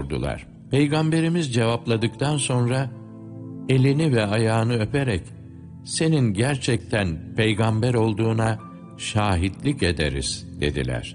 sordular. Peygamberimiz cevapladıktan sonra elini ve ayağını öperek senin gerçekten peygamber olduğuna şahitlik ederiz dediler.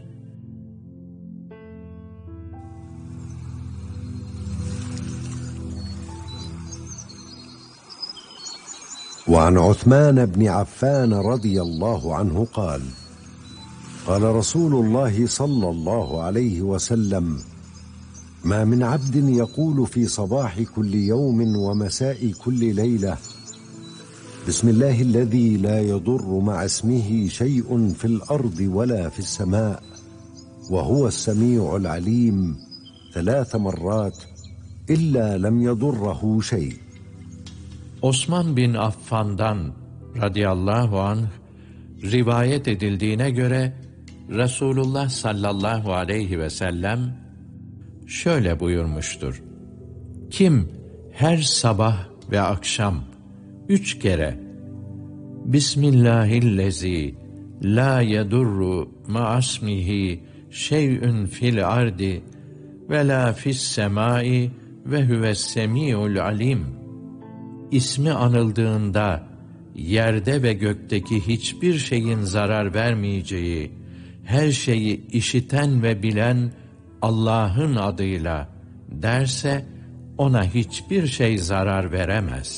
وعن عثمان بن عفان رضي الله عنه قال قال رسول الله صلى الله عليه وسلم ما من عبد يقول في صباح كل يوم ومساء كل ليلة بسم الله الذي لا يضر مع اسمه شيء في الأرض ولا في السماء وهو السميع العليم 3 مرات إلا لم يضره شيء. Osman bin Affan'dan radıyallahu anh rivayet edildiğine göre Resulullah sallallahu aleyhi ve sellem şöyle buyurmuştur. Kim her sabah ve akşam 3 kere Bismillahillezî la yedurru ma'asmihi şey'ün fil ardi ve la fis semâi ve huves semî'ul alim İsmi anıldığında yerde ve gökteki hiçbir şeyin zarar vermeyeceği, her şeyi işiten ve bilen Allah'ın adıyla derse ona hiçbir şey zarar veremez.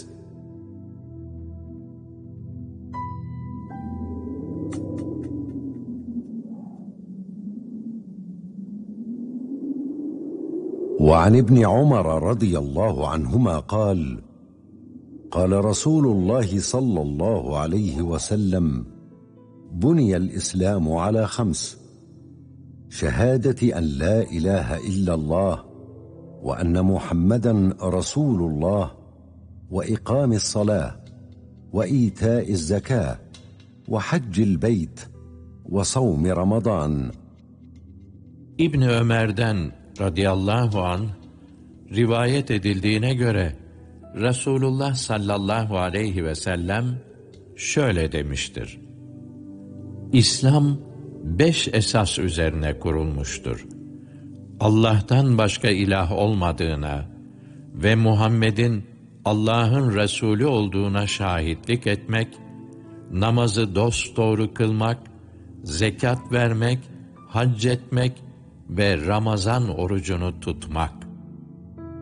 وعن ابن عمر رضي الله عنهما قال قال رسول الله صلى الله عليه وسلم بني الإسلام على 5 شهادة أن لا إله إلا الله وأن محمدا رسول الله وإقام الصلاة وإيتاء الزكاة وحج البيت وصوم رمضان. İbn Ömer'den radıyallahu anh rivayet edildiğine göre Resulullah sallallahu aleyhi ve sellem şöyle demiştir. İslam 5 esas üzerine kurulmuştur. Allah'tan başka ilah olmadığına ve Muhammed'in Allah'ın Resulü olduğuna şahitlik etmek, namazı dosdoğru kılmak, zekat vermek, hac etmek ve Ramazan orucunu tutmak.